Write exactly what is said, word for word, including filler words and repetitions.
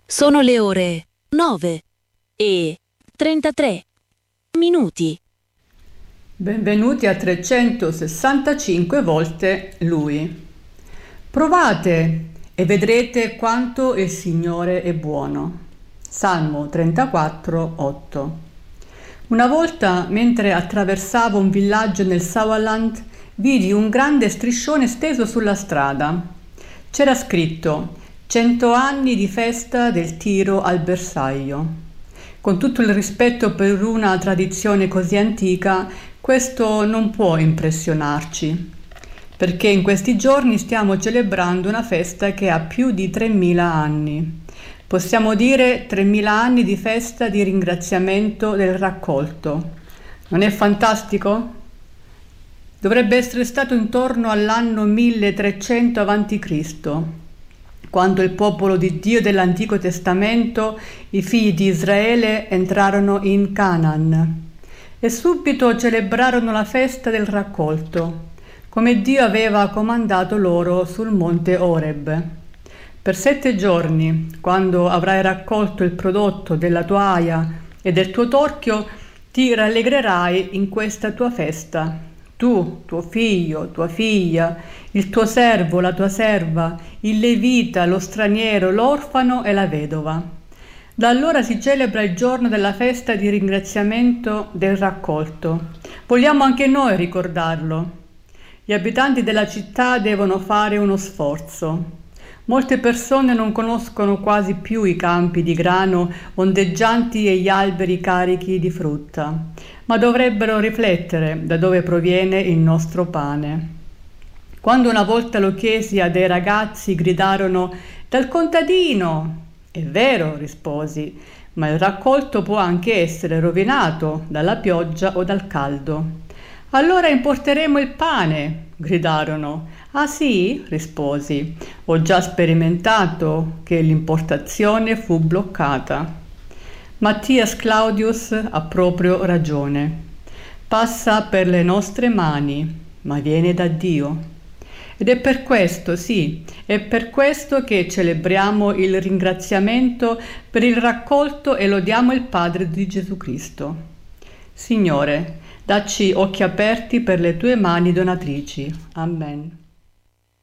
Sono le ore nove e trentatré minuti. Benvenuti a trecentosessantacinque volte Lui. Provate e vedrete quanto il Signore è buono. Salmo trentaquattro, otto. Una volta, mentre attraversavo un villaggio nel Sauerland, vidi un grande striscione steso sulla strada. C'era scritto «Cento anni di festa del tiro al bersaglio». Con tutto il rispetto per una tradizione così antica, questo non può impressionarci, perché in questi giorni stiamo celebrando una festa che ha più di tremila anni. Possiamo dire tremila anni di festa di ringraziamento del raccolto. Non è fantastico? Dovrebbe essere stato intorno all'anno milletrecento avanti Cristo, quando il popolo di Dio dell'Antico Testamento, i figli di Israele, entrarono in Canaan e subito celebrarono la festa del raccolto, come Dio aveva comandato loro sul monte Oreb. Per sette giorni, quando avrai raccolto il prodotto della tua aia e del tuo torchio, ti rallegrerai in questa tua festa. Tu, tuo figlio, tua figlia, il tuo servo, la tua serva, il levita, lo straniero, l'orfano e la vedova. Da allora si celebra il giorno della festa di ringraziamento del raccolto. Vogliamo anche noi ricordarlo. Gli abitanti della città devono fare uno sforzo. Molte persone non conoscono quasi più i campi di grano ondeggianti e gli alberi carichi di frutta, ma dovrebbero riflettere da dove proviene il nostro pane. Quando una volta lo chiesi a dei ragazzi, gridarono «Dal contadino!» «È vero», risposi, «ma il raccolto può anche essere rovinato dalla pioggia o dal caldo». «Allora importeremo il pane!» gridarono. «Ah sì?» risposi. «Ho già sperimentato che l'importazione fu bloccata». Mattias Claudius ha proprio ragione. Passa per le nostre mani, ma viene da Dio. Ed è per questo, sì, è per questo che celebriamo il ringraziamento per il raccolto e lodiamo il Padre di Gesù Cristo. Signore, dacci occhi aperti per le tue mani donatrici. Amen.